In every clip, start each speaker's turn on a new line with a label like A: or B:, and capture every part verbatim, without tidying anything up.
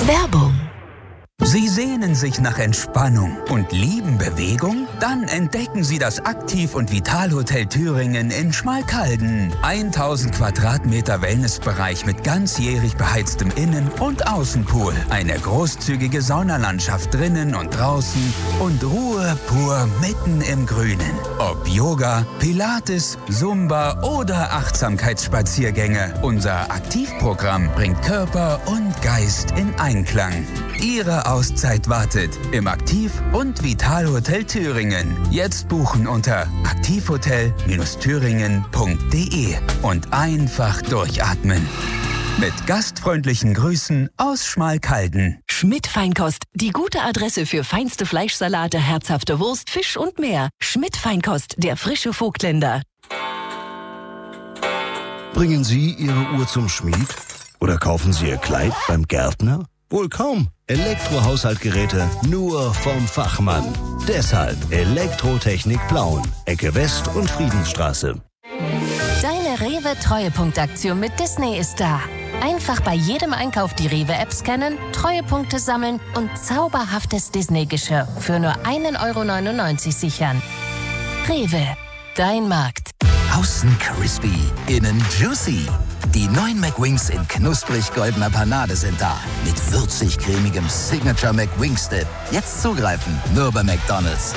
A: Werbung.
B: Sie sehnen sich nach Entspannung und lieben Bewegung? Dann entdecken Sie das Aktiv- und Vitalhotel Thüringen in Schmalkalden. tausend Quadratmeter Wellnessbereich mit ganzjährig beheiztem Innen- und Außenpool. Eine großzügige Saunalandschaft drinnen und draußen und Ruhe pur mitten im Grünen. Ob Yoga, Pilates, Zumba oder Achtsamkeitsspaziergänge, unser Aktivprogramm bringt Körper und Geist in Einklang. Ihre Auszeit wartet im Aktiv- und Vitalhotel Thüringen. Jetzt buchen unter aktivhotel thüringen punkt de und einfach durchatmen. Mit gastfreundlichen Grüßen aus Schmalkalden.
A: Schmidt Feinkost, die gute Adresse für feinste Fleischsalate, herzhafte Wurst, Fisch und mehr. Schmidt Feinkost, der frische Vogtländer.
C: Bringen Sie Ihre Uhr zum Schmied? Oder kaufen Sie Ihr Kleid beim Gärtner? Wohl kaum. Elektrohaushaltgeräte nur vom Fachmann. Deshalb Elektrotechnik Plauen, Ecke West und Friedensstraße.
D: Deine Rewe-Treuepunktaktion mit Disney ist da. Einfach bei jedem Einkauf die Rewe-App scannen, Treuepunkte sammeln und zauberhaftes Disney-Geschirr für nur ein Euro neunundneunzig sichern. Rewe, dein Markt.
E: Außen crispy, innen juicy. Die neuen McWings in knusprig goldener Panade sind da. Mit würzig-cremigem Signature McWings-Dip. Jetzt zugreifen, nur bei McDonald's.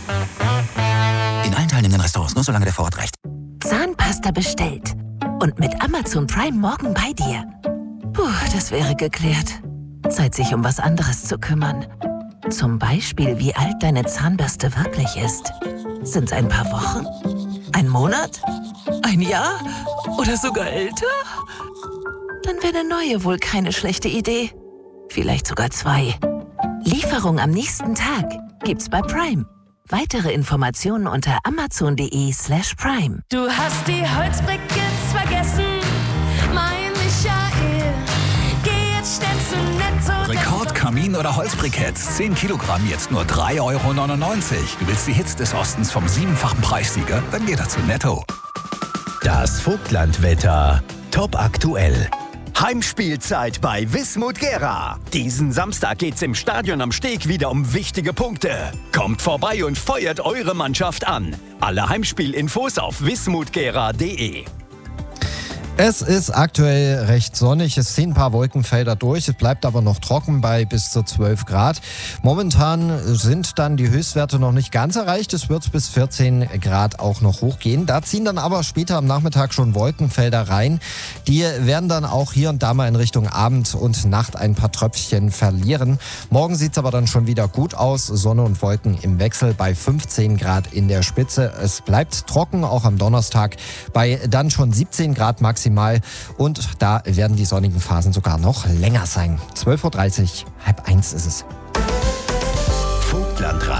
E: In allen teilnehmenden Restaurants, nur solange der Vorrat reicht.
A: Zahnpasta bestellt. Und mit Amazon Prime morgen bei dir. Puh, das wäre geklärt. Zeit, sich um was anderes zu kümmern. Zum Beispiel, wie alt deine Zahnbürste wirklich ist. Sind's ein paar Wochen? Ein Monat? Ein Jahr? Oder sogar älter? Dann wäre eine neue wohl keine schlechte Idee. Vielleicht sogar zwei. Lieferung am nächsten Tag gibt's bei Prime. Weitere Informationen unter amazon.de slash prime.
F: Du hast die Holzbriketts vergessen, mein Michael. Geh jetzt schnell zu Netto.
G: Rekord, Kamin oder Holzbriketts. zehn Kilogramm, jetzt nur drei Euro neunundneunzig. Du willst die Hits des Ostens vom siebenfachen Preissieger? Dann geh doch zu Netto.
H: Das Vogtlandwetter. Top aktuell. Heimspielzeit bei Wismut Gera. Diesen Samstag geht's im Stadion am Steg wieder um wichtige Punkte. Kommt vorbei und feuert eure Mannschaft an. Alle Heimspielinfos auf wismut gera punkt de.
I: Es ist aktuell recht sonnig, es ziehen ein paar Wolkenfelder durch, es bleibt aber noch trocken bei bis zu zwölf Grad. Momentan sind dann die Höchstwerte noch nicht ganz erreicht, es wird bis vierzehn Grad auch noch hochgehen. Da ziehen dann aber später am Nachmittag schon Wolkenfelder rein. Die werden dann auch hier und da mal in Richtung Abend und Nacht ein paar Tröpfchen verlieren. Morgen sieht es aber dann schon wieder gut aus, Sonne und Wolken im Wechsel bei fünfzehn Grad in der Spitze. Es bleibt trocken, auch am Donnerstag bei dann schon siebzehn Grad maximal. Und da werden die sonnigen Phasen sogar noch länger sein. zwölf Uhr dreißig, halb eins ist es.
H: Vogtland